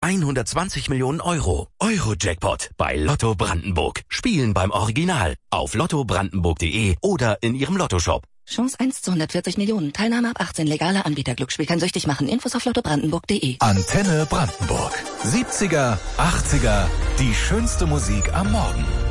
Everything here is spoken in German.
120 Millionen Euro. Euro-Jackpot bei Lotto Brandenburg. Spielen beim Original auf lottobrandenburg.de oder in Ihrem Lottoshop. Chance 1 zu 140 Millionen. Teilnahme ab 18. Legaler Anbieter. Glücksspiel kann süchtig machen. Infos auf lottobrandenburg.de. Antenne Brandenburg. 70er, 80er. Die schönste Musik am Morgen.